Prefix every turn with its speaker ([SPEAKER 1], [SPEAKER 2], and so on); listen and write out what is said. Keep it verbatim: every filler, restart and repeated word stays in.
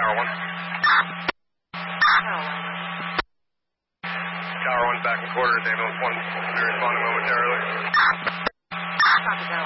[SPEAKER 1] Tower one. Tower one back in quarters. Ambulance one will be responding momentarily.
[SPEAKER 2] Copy that.